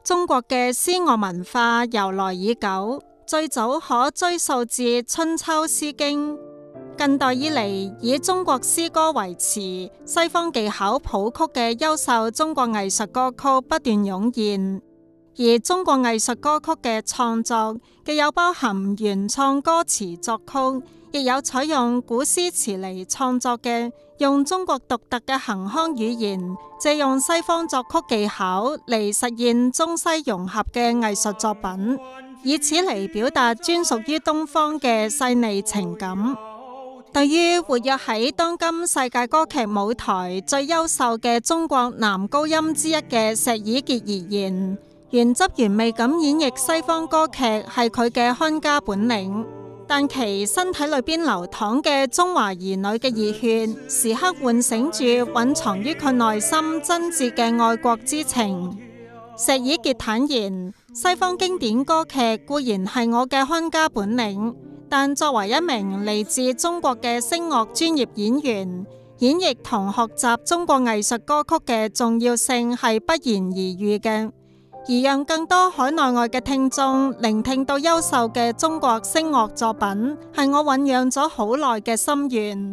中國嘅詩樂文化由來已久，最早可追溯至春秋詩經。近代以嚟，以中國詩歌為詞、西方技巧譜曲嘅優秀中國藝術歌曲不斷湧現。而中國藝術歌曲嘅創作，既有包含原創歌詞作曲，亦有採用古詩詞嚟創作嘅，用中國獨特嘅行腔語言，借用西方作曲技巧嚟實現中西融合嘅藝術作品，以此嚟表達專屬於東方嘅細膩情感。對於活躍喺當今世界歌劇舞台最優秀嘅中國男高音之一嘅石以潔而言，原汁原味咁演繹西方歌劇係佢嘅看家本領，但其身體裏邊流淌嘅中華兒女嘅熱血，時刻喚醒住蘊藏於佢內心真摯嘅愛國之情。石以潔坦言，西方經典歌劇固然係我嘅看家本領，但作為一名嚟自中國嘅聲樂專業演員，演繹同學習中國藝術歌曲嘅重要性係不言而喻嘅。而讓更多海內外嘅聽眾聆聽到優秀嘅中國聲樂作品，係我醞釀咗好耐嘅心願。